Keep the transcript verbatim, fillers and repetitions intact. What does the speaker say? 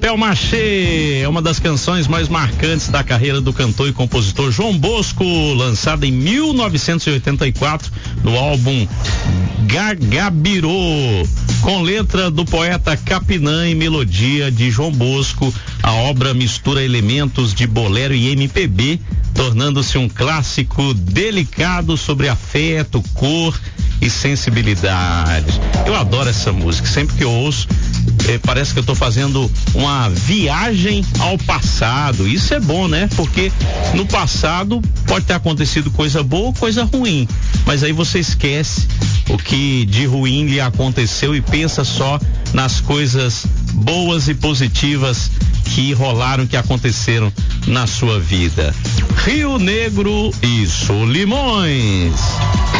Papel Machê é uma das canções mais marcantes da carreira do cantor e compositor João Bosco, lançada em mil novecentos e oitenta e quatro no álbum Gagabirô, com letra do poeta Capinã e melodia de João Bosco. A obra mistura elementos de bolero e M P B, tornando-se um clássico delicado sobre afeto, cor e sensibilidade. Eu adoro essa música, sempre que eu ouço, eh, parece que eu tô fazendo uma viagem ao passado. Isso é bom, né? Porque no passado pode ter acontecido coisa boa ou coisa ruim, mas aí você esquece o que de ruim lhe aconteceu e pensa só nas coisas boas e positivas que rolaram, que aconteceram na sua vida. Rio Negro e Solimões.